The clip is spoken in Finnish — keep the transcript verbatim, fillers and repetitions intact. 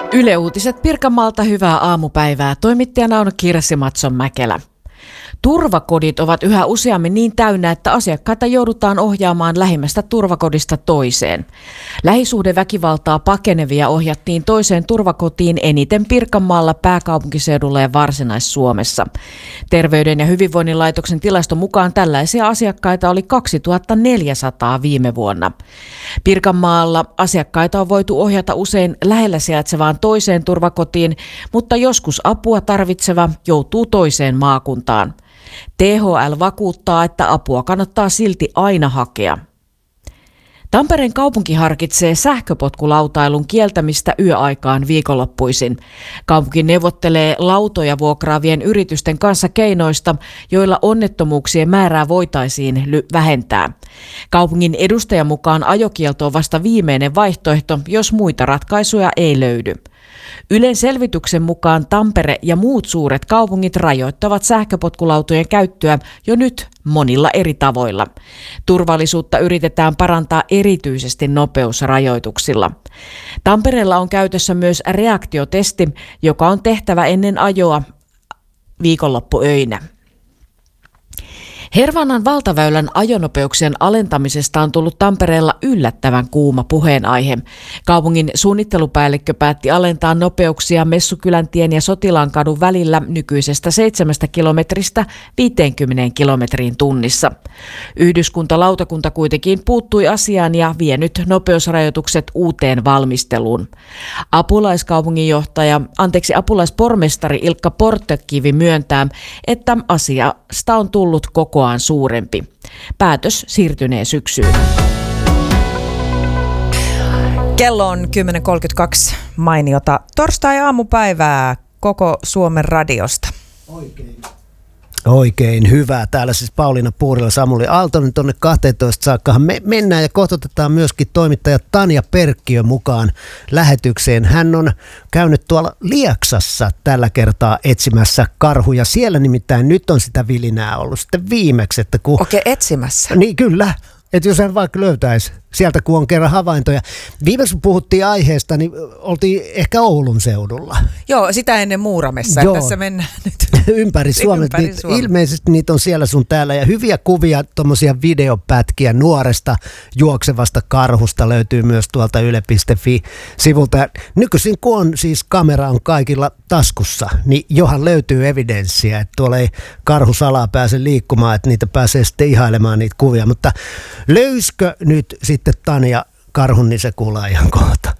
Yle Uutiset Pirkanmaalta, hyvää aamupäivää. Toimittajana on Kirsi Matson-Mäkelä. Turvakodit ovat yhä useammin niin täynnä, että asiakkaita joudutaan ohjaamaan lähimmästä turvakodista toiseen. Lähisuhdeväkivaltaa pakenevia ohjattiin toiseen turvakotiin eniten Pirkanmaalla, pääkaupunkiseudulla ja Varsinais-Suomessa. Terveyden ja hyvinvoinnin laitoksen tilaston mukaan tällaisia asiakkaita oli kaksituhattaneljäsataa viime vuonna. Pirkanmaalla asiakkaita on voitu ohjata usein lähellä sijaitsevaan toiseen turvakotiin, mutta joskus apua tarvitseva joutuu toiseen maakuntaan. T H L vakuuttaa, että apua kannattaa silti aina hakea. Tampereen kaupunki harkitsee sähköpotkulautailun kieltämistä yöaikaan viikonloppuisin. Kaupunki neuvottelee lautoja vuokraavien yritysten kanssa keinoista, joilla onnettomuuksien määrää voitaisiin ly- vähentää. Kaupungin edustajan mukaan ajokielto on vasta viimeinen vaihtoehto, jos muita ratkaisuja ei löydy. Ylen selvityksen mukaan Tampere ja muut suuret kaupungit rajoittavat sähköpotkulautojen käyttöä jo nyt monilla eri tavoilla. Turvallisuutta yritetään parantaa erityisesti nopeusrajoituksilla. Tampereella on käytössä myös reaktiotesti, joka on tehtävä ennen ajoa viikonloppuöinä. Hervannan valtaväylän ajonopeuksien alentamisesta on tullut Tampereella yllättävän kuuma puheenaihe. Kaupungin suunnittelupäällikkö päätti alentaa nopeuksia Messukyläntien ja Sotilaankadun välillä nykyisestä seitsemästä kilometristä viiteenkymmeneen kilometriin tunnissa. Yhdyskuntalautakunta kuitenkin puuttui asiaan ja vienyt nopeusrajoitukset uuteen valmisteluun. Apulaiskaupunginjohtaja, anteeksi apulaispormestari Ilkka Porttekivi myöntää, että asiasta on tullut koko suurempi. Päätös siirtynee syksyyn. Kello on kymmenen kolmekymmentäkaksi. Mainiota torstai-aamupäivää koko Suomen radiosta. Oikein. Oikein hyvä. Täällä siis Pauliina Puurila, Samuli Aaltonen tuonne kahteentoista saakkahan me mennään ja kohtatetaan myöskin toimittaja Tanja Perkkiö mukaan lähetykseen. Hän on käynyt tuolla Lieksassa tällä kertaa etsimässä karhuja. Siellä nimittäin nyt on sitä vilinää ollut sitten viimeksi. Että kun... Okei, etsimässä. Niin kyllä. Että jos hän vaikka löytäisi sieltä, kun on kerran havaintoja. Viimeksi kun puhuttiin aiheesta, niin oltiin ehkä Oulun seudulla. Joo, sitä ennen Muuramessa. Joo. Tässä mennään nyt. Ympäri Suomea. Ympäri Suomea. Ilmeisesti niitä on siellä sun täällä. Ja hyviä kuvia, tuommoisia videopätkiä nuoresta juoksevasta karhusta löytyy myös tuolta yle piste fi-sivulta. Nykyisin kun on siis kamera on kaikilla taskussa, niin johan löytyy evidenssiä, että tuolla ei karhusalaa pääse liikkumaan, että niitä pääsee sitten ihailemaan niitä kuvia. Mutta löyskö nyt sitten Tanja karhun, niin se kuullaan ihan kohta.